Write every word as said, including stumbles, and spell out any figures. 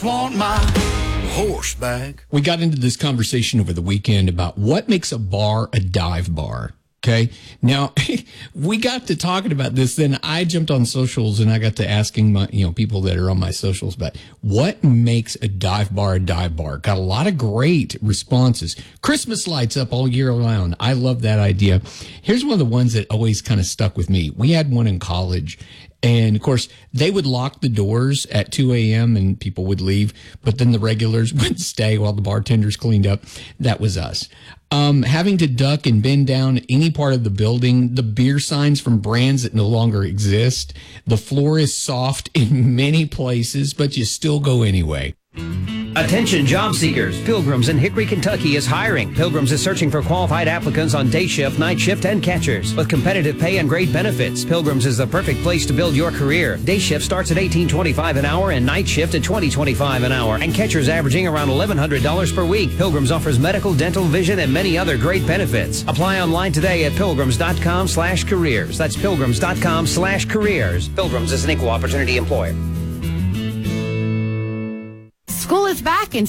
Want my horse back. We got into this conversation over the weekend about what makes a bar a dive bar. Okay. Now, we got to talking about this. Then I jumped on socials and I got to asking my, you know, people that are on my socials about what makes a dive bar a dive bar. Got a lot of great responses. Christmas lights up all year round. I love that idea. Here's one of the ones that always kind of stuck with me. We had one in college. And of course, they would lock the doors at two a.m. and people would leave, but then the regulars would stay while the bartenders cleaned up. That was us. Um, having to duck and bend down any part of the building, the beer signs from brands that no longer exist. The floor is soft in many places, but you still go anyway. Attention job seekers. Pilgrims in Hickory, Kentucky is hiring. Pilgrims is searching for qualified applicants on day shift, night shift, and catchers. With competitive pay and great benefits, Pilgrims is the perfect place to build your career. Day shift starts at eighteen twenty-five an hour and night shift at twenty twenty-five an hour. And catchers averaging around eleven hundred dollars per week. Pilgrims offers medical, dental, vision, and many other great benefits. Apply online today at pilgrims.com slash careers. That's pilgrims.com slash careers. Pilgrims is an equal opportunity employer. School is back and